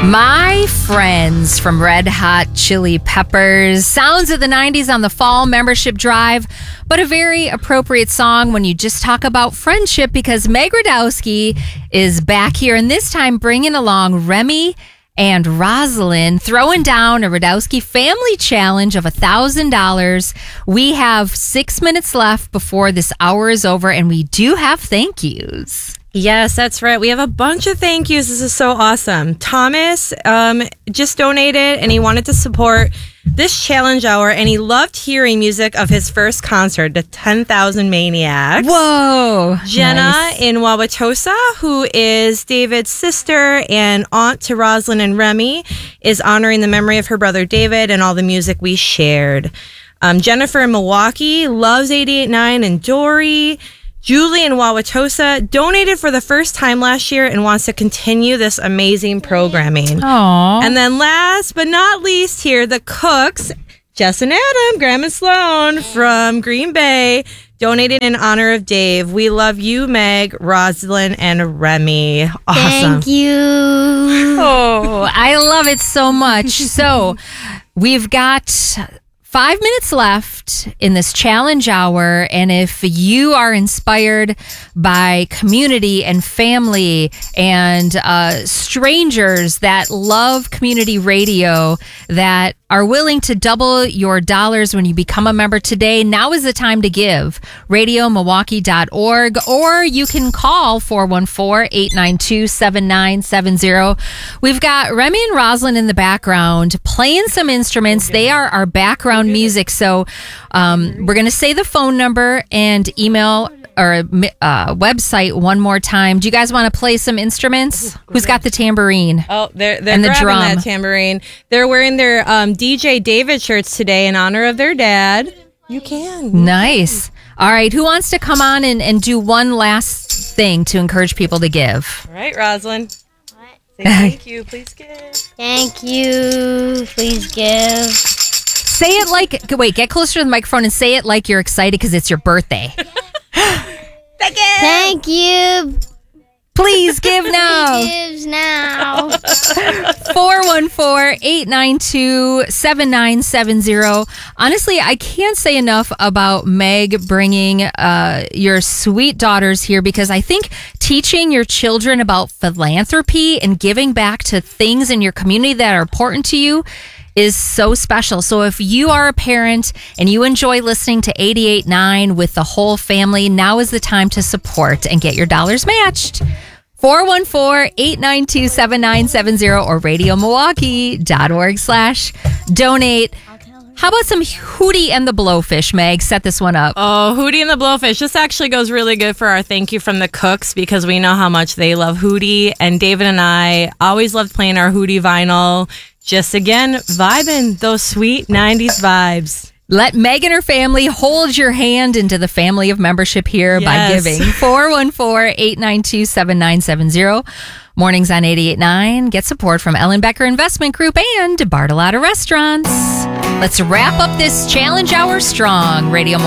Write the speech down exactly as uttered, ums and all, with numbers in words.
My Friends from Red Hot Chili Peppers. Sounds of the nineties on the fall membership drive, but a very appropriate song when you just talk about friendship because Meg Radowski is back here and this time bringing along Remy and Rosalind, throwing down a Radowski family challenge of one thousand dollars. We have six minutes left before this hour is over, and we do have thank yous. Yes, that's right. We have a bunch of thank yous. This is so awesome. Thomas um, just donated, and he wanted to support this challenge hour, and he loved hearing music of his first concert, the ten thousand Maniacs. Whoa. Jenna Nice. in Wauwatosa, who is David's sister and aunt to Rosalind and Remy, is honoring the memory of her brother David and all the music we shared. Um, Jennifer in Milwaukee loves eighty-eight point nine and Dory. Julie in Wauwatosa donated for the first time last year and wants to continue this amazing programming. Aww. And then last but not least here, the Cooks, Jess and Adam, Graham and Sloan from Green Bay, donated in honor of Dave. We love you, Meg, Rosalind, and Remy. Awesome. Thank you. Oh, I love it so much. So we've got five minutes left in this challenge hour. And if you are inspired by community and family and uh, strangers that love community radio, that are willing to double your dollars when you become a member today, now is the time to give. radio milwaukee dot org, or you can call four one four, eight nine two, seven nine seven zero. We've got Remy and Rosalind in the background playing some instruments. They are our background music. So um, we're going to say the phone number and email or uh, website one more time. Do you guys want to play some instruments? Who's got the tambourine? Oh, they're they're And the grabbing drum. that tambourine. They're wearing their um, D J David shirts today in honor of their dad. You can. Nice. All right. Who wants to come on and, and do one last thing to encourage people to give? All right, Rosalind. What? Say thank you. Please give. Thank you. Please give. Say it like, wait, get closer to the microphone and say it like you're excited because it's your birthday. Thank you. Thank you. Please give now. Gives now. four one four, eight nine two, seven nine seven zero. Honestly, I can't say enough about Meg bringing uh, your sweet daughters here because I think teaching your children about philanthropy and giving back to things in your community that are important to you is so special. So if you are a parent and you enjoy listening to eighty-eight point nine with the whole family, now is the time to support and get your dollars matched. four one four, eight nine two, seven nine seven zero or radio milwaukee dot org slash donate. How about some Hootie and the Blowfish, Meg? Set this one up. Oh, Hootie and the Blowfish. This actually goes really good for our thank you from the Cooks because we know how much they love Hootie. And David and I always loved playing our Hootie vinyl. Just again, vibing those sweet nineties vibes. Let Meg and her family hold your hand into the family of membership here Yes. by giving. four one four, eight nine two, seven nine seven zero. Mornings on eighty-eight point nine. Get support from Ellen Becker Investment Group and Bartolotta Restaurants. Let's wrap up this challenge hour strong. Radio